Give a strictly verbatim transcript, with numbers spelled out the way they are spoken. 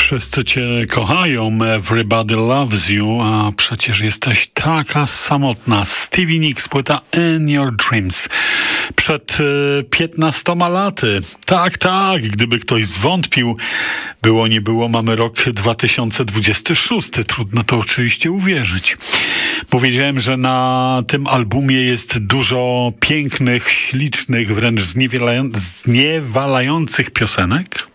Wszyscy cię kochają, everybody loves you, a przecież jesteś taka samotna. Stevie Nicks, płyta In Your Dreams. Przed y, piętnastoma laty. Tak, tak, gdyby ktoś zwątpił, było nie było, mamy rok dwa tysiące dwudziesty szósty. Trudno to oczywiście uwierzyć. Powiedziałem, że na tym albumie jest dużo pięknych, ślicznych, wręcz zniewalających piosenek.